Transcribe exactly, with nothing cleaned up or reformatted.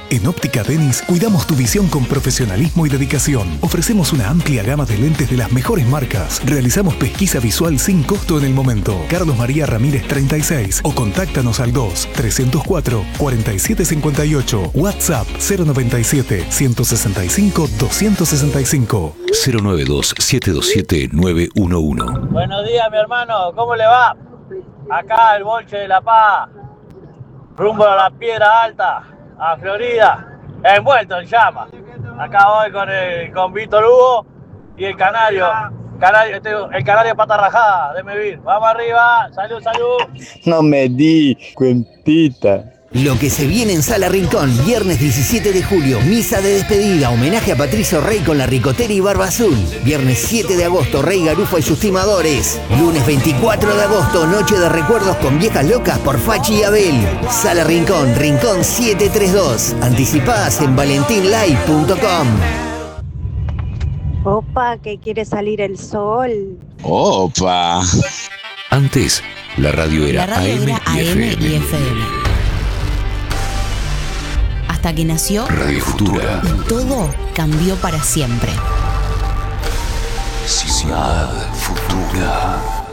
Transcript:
En Óptica Denis cuidamos tu visión con profesionalismo y dedicación. Ofrecemos una amplia gama de lentes de las mejores marcas. Realizamos pesquisa visual sin costo en el momento. Carlos María Ramírez treinta y seis o contáctanos al dos, trescientos cuatro, cuarenta y siete cincuenta y ocho. WhatsApp cero noventa y siete, ciento sesenta y cinco, doscientos sesenta y cinco. cero noventa y dos, siete dos siete, nueve uno uno. Buenos días, mi hermano. ¿Cómo le va? Acá el Bolche de La Paz, rumbo a la Piedra Alta, a Florida, envuelto en llamas. Acá voy con, el, con Víctor Hugo y el Canario. Canario este, el Canario pata rajada de Mevir. Vamos arriba. Salud, salud. No me di cuentita. Lo que se viene en Sala Rincón, viernes diecisiete de julio, misa de despedida, homenaje a Patricio Rey con la Ricotera y Barba Azul. Viernes siete de agosto, Rey Garufa y sus timadores. Lunes veinticuatro de agosto, noche de recuerdos con viejas locas por Fachi y Abel. Sala Rincón, Rincón setecientos treinta y dos. Anticipadas en valentín live punto com. Opa, que quiere salir el sol. Opa. Antes, la radio era, la radio A M, era y, A M F M. y F M. Hasta que nació Radio Futura. y todo cambió para siempre. Ciudad Futura.